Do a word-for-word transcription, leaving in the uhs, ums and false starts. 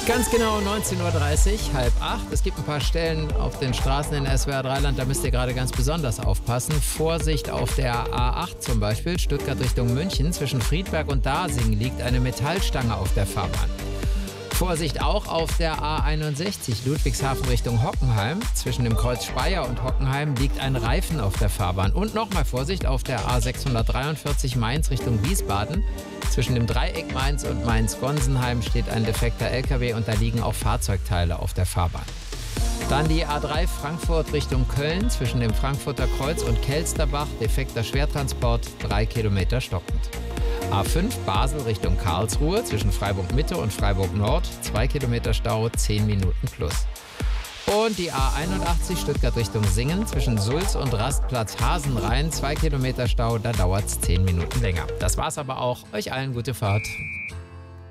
Ganz genau neunzehn Uhr dreißig, halb acht. Es gibt ein paar Stellen auf den Straßen in S W R drei Land, da müsst ihr gerade ganz besonders aufpassen. Vorsicht auf der A acht zum Beispiel, Stuttgart Richtung München. Zwischen Friedberg und Dasing liegt eine Metallstange auf der Fahrbahn. Vorsicht auch auf der A einundsechzig, Ludwigshafen Richtung Hockenheim. Zwischen dem Kreuz Speyer und Hockenheim liegt ein Reifen auf der Fahrbahn. Und nochmal Vorsicht auf der A sechshundertdreiundvierzig Mainz Richtung Wiesbaden. Zwischen dem Dreieck Mainz und Mainz-Gonsenheim steht ein defekter L K W und da liegen auch Fahrzeugteile auf der Fahrbahn. Dann die A drei Frankfurt Richtung Köln, zwischen dem Frankfurter Kreuz und Kelsterbach, defekter Schwertransport, drei Kilometer stockend. A fünf Basel Richtung Karlsruhe, zwischen Freiburg Mitte und Freiburg Nord, zwei Kilometer Stau, zehn Minuten plus. Und die A einundachtzig Stuttgart Richtung Singen, zwischen Sulz und Rastplatz Hasenrhein, zwei Kilometer Stau, da dauert es zehn Minuten länger. Das war's aber auch. Euch allen gute Fahrt.